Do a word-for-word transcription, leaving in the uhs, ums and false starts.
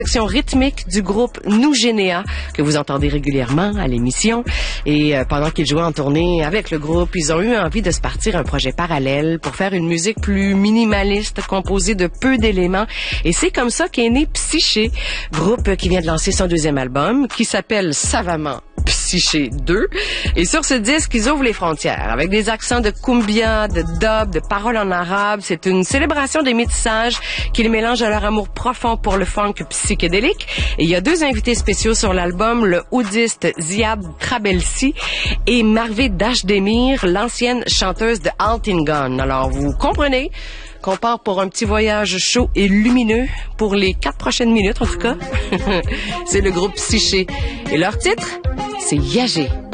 section rythmique du groupe Nougénéa, que vous entendez régulièrement à l'émission. Et euh, pendant qu'ils jouaient en tournée avec le groupe, ils ont eu envie de se partir un projet parallèle pour faire une musique plus minimaliste, composée de peu d'éléments. Et c'est comme ça qu'est né Psyché, groupe qui vient de lancer son deuxième album, qui s'appelle savamment Psyché deux. Et sur ce disque, ils ouvrent les frontières avec des accents de cumbia, de dub, de paroles en arabe. C'est une célébration des métissages qu'ils mélangent à leur amour profond pour le funk psychédélique. Et il y a deux invités spéciaux sur l'album, le oudiste Ziad Trabelsi et Marvé Dashdemir, l'ancienne chanteuse de Altingun. Alors, vous comprenez qu'on part pour un petit voyage chaud et lumineux pour les quatre prochaines minutes, en tout cas. C'est le groupe Psyché. Et leur titre, c'est Yagé.